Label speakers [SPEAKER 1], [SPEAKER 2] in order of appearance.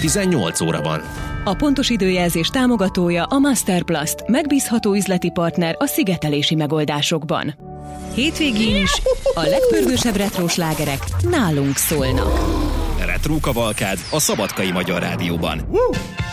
[SPEAKER 1] 18 óra van.
[SPEAKER 2] A pontos időjelzés támogatója a Masterplast, megbízható üzleti partner a szigetelési megoldásokban. Hétvégén is a legpörgősebb retró slágerek nálunk szólnak.
[SPEAKER 1] Retro kavalkád a Szabadkai Magyar Rádióban.